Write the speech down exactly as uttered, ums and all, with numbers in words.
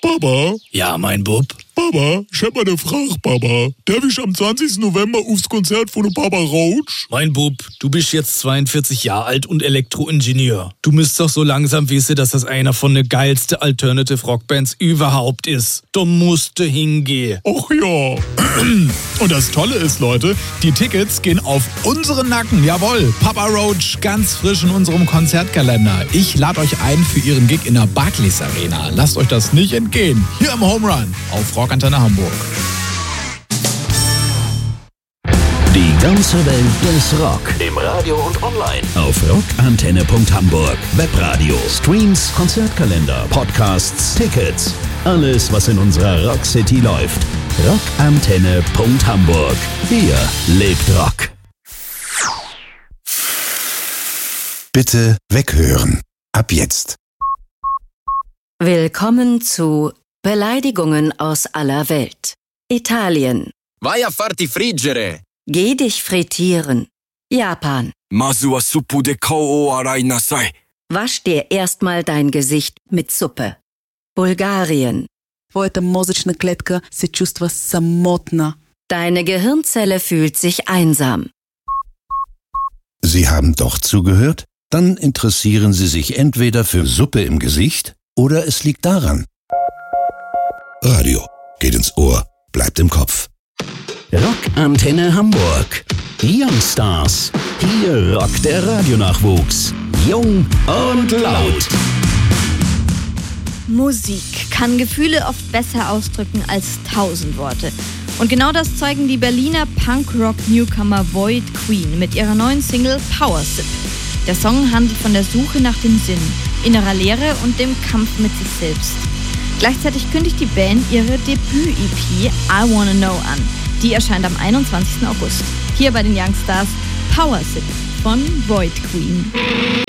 Papa? Ja, mein Bub? Papa, ich hab mal eine Frage, Papa. Darf ich am zwanzigsten November aufs Konzert von Papa Roach? Mein Bub, du bist jetzt zweiundvierzig Jahre alt und Elektroingenieur. Du müsst doch so langsam wissen, dass das einer von den geilsten Alternative Rockbands überhaupt ist. Du musst hingehen. Ach ja. Und das Tolle ist, Leute, die Tickets gehen auf unseren Nacken. Jawohl, Papa Roach ganz frisch in unserem Konzertkalender. Ich lade euch ein für ihren Gig in der Barclays Arena. Lasst euch das nicht entgehen. Hier im Home Run auf Rockantenne Hamburg. Die ganze Welt des Rock. Im Radio und online. Auf rockantenne punkt hamburg. Webradio, Streams, Konzertkalender, Podcasts, Tickets. Alles, was in unserer Rock City läuft. rockantenne punkt hamburg. Hier lebt Rock. Bitte weghören. Ab jetzt. Willkommen zu Beleidigungen aus aller Welt. Italien. Vai a farti friggere. Geh dich frittieren. Japan. Masu wa suppu de kou o arai nasai. Wasch dir erstmal dein Gesicht mit Suppe. Bulgarien. Твоята мозъчна клетка се чувства самотна. Deine Gehirnzelle fühlt sich einsam. Sie haben doch zugehört? Dann interessieren Sie sich entweder für Suppe im Gesicht oder es liegt daran. Radio geht ins Ohr, bleibt im Kopf. Rockantenne Hamburg. Youngstars. Hier rockt der Radionachwuchs. Jung und laut. Musik kann Gefühle oft besser ausdrücken als tausend Worte. Und genau das zeigen die Berliner Punk-Rock-Newcomer Void Queen mit ihrer neuen Single Power Sip. Der Song handelt von der Suche nach dem Sinn, innerer Leere und dem Kampf mit sich selbst. Gleichzeitig kündigt die Band ihre Debüt-E P I Wanna Know an. Die erscheint am einundzwanzigsten August. Hier bei den Youngstars Power Sip von Void Queen.